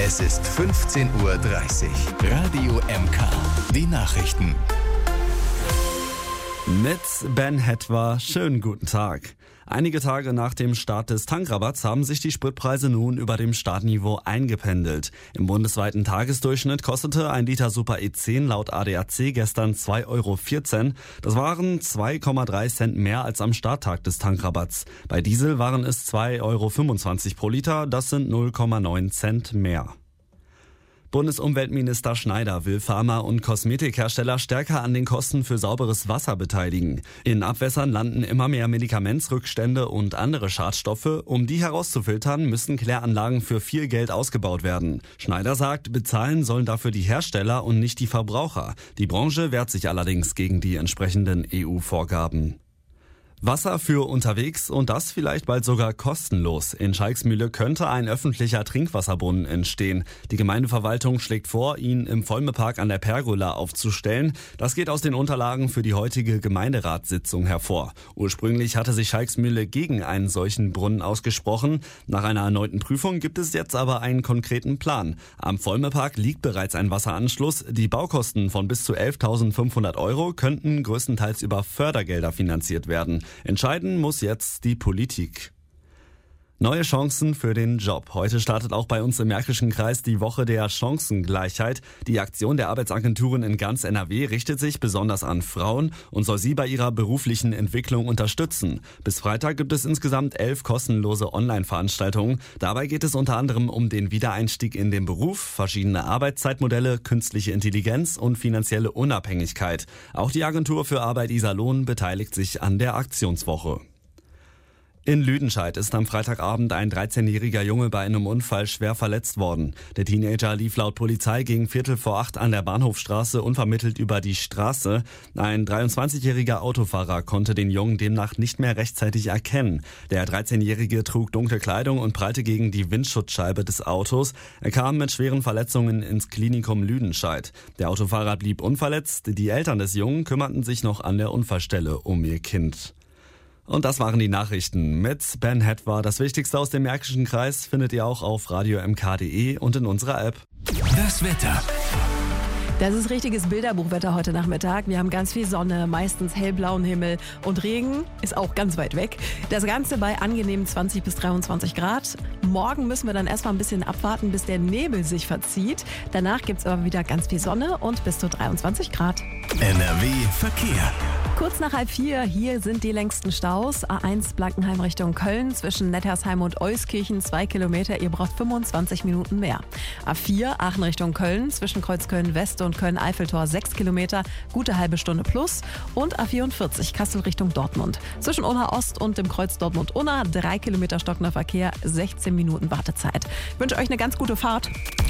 Es ist 15:30 Uhr. Radio MK. Die Nachrichten. Mit Ben Hetwa, schönen guten Tag. Einige Tage nach dem Start des Tankrabatts haben sich die Spritpreise nun über dem Startniveau eingependelt. Im bundesweiten Tagesdurchschnitt kostete ein Liter Super E10 laut ADAC gestern 2,14 Euro. Das waren 2,3 Cent mehr als am Starttag des Tankrabatts. Bei Diesel waren es 2,25 Euro pro Liter, das sind 0,9 Cent mehr. Bundesumweltminister Schneider will Pharma- und Kosmetikhersteller stärker an den Kosten für sauberes Wasser beteiligen. In Abwässern landen immer mehr Medikamentsrückstände und andere Schadstoffe. Um die herauszufiltern, müssen Kläranlagen für viel Geld ausgebaut werden. Schneider sagt, bezahlen sollen dafür die Hersteller und nicht die Verbraucher. Die Branche wehrt sich allerdings gegen die entsprechenden EU-Vorgaben. Wasser für unterwegs und das vielleicht bald sogar kostenlos. In Schalksmühle könnte ein öffentlicher Trinkwasserbrunnen entstehen. Die Gemeindeverwaltung schlägt vor, ihn im Volmepark an der Pergola aufzustellen. Das geht aus den Unterlagen für die heutige Gemeinderatssitzung hervor. Ursprünglich hatte sich Schalksmühle gegen einen solchen Brunnen ausgesprochen. Nach einer erneuten Prüfung gibt es jetzt aber einen konkreten Plan. Am Volmepark liegt bereits ein Wasseranschluss. Die Baukosten von bis zu 11.500 Euro könnten größtenteils über Fördergelder finanziert werden. Entscheiden muss jetzt die Politik. Neue Chancen für den Job. Heute startet auch bei uns im Märkischen Kreis die Woche der Chancengleichheit. Die Aktion der Arbeitsagenturen in ganz NRW richtet sich besonders an Frauen und soll sie bei ihrer beruflichen Entwicklung unterstützen. Bis Freitag gibt es insgesamt 11 kostenlose Online-Veranstaltungen. Dabei geht es unter anderem um den Wiedereinstieg in den Beruf, verschiedene Arbeitszeitmodelle, künstliche Intelligenz und finanzielle Unabhängigkeit. Auch die Agentur für Arbeit Iserlohn beteiligt sich an der Aktionswoche. In Lüdenscheid ist am Freitagabend ein 13-jähriger Junge bei einem Unfall schwer verletzt worden. Der Teenager lief laut Polizei gegen 7:45 an der Bahnhofstraße unvermittelt über die Straße. Ein 23-jähriger Autofahrer konnte den Jungen demnach nicht mehr rechtzeitig erkennen. Der 13-jährige trug dunkle Kleidung und prallte gegen die Windschutzscheibe des Autos. Er kam mit schweren Verletzungen ins Klinikum Lüdenscheid. Der Autofahrer blieb unverletzt. Die Eltern des Jungen kümmerten sich noch an der Unfallstelle um ihr Kind. Und das waren die Nachrichten mit Ben Hetwa. Das Wichtigste aus dem Märkischen Kreis findet ihr auch auf radiomk.de und in unserer App. Das Wetter. Das ist richtiges Bilderbuchwetter heute Nachmittag. Wir haben ganz viel Sonne, meistens hellblauen Himmel und Regen ist auch ganz weit weg. Das Ganze bei angenehmen 20 bis 23 Grad. Morgen müssen wir dann erstmal ein bisschen abwarten, bis der Nebel sich verzieht. Danach gibt es aber wieder ganz viel Sonne und bis zu 23 Grad. NRW Verkehr. Kurz nach 3:30, hier sind die längsten Staus. A1 Blankenheim Richtung Köln zwischen Nettersheim und Euskirchen 2 Kilometer. Ihr braucht 25 Minuten mehr. A4 Aachen Richtung Köln zwischen Kreuzköln West und Köln-Eiffeltor 6 Kilometer. Gute halbe Stunde plus. Und A44 Kassel Richtung Dortmund. Zwischen Unna Ost und dem Kreuz Dortmund-Unna 3 Kilometer stockender Verkehr, 16 Minuten Wartezeit. Ich wünsche euch eine ganz gute Fahrt.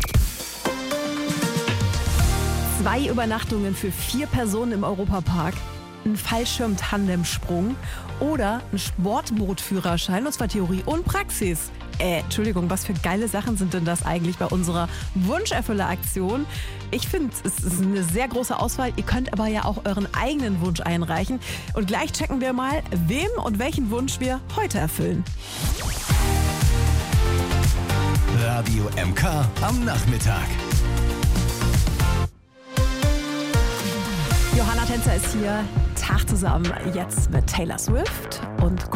2 Übernachtungen für 4 Personen im Europapark. Ein Fallschirm-Tandemsprung oder ein Sportbootführerschein, und zwar Theorie und Praxis. Entschuldigung, was für geile Sachen sind denn das eigentlich bei unserer Wunscherfüller-Aktion? Ich finde, es ist eine sehr große Auswahl. Ihr könnt aber ja auch euren eigenen Wunsch einreichen. Und gleich checken wir mal, wem und welchen Wunsch wir heute erfüllen. Radio MK am Nachmittag. Johanna Tänzer ist hier. Tag zusammen jetzt mit Taylor Swift und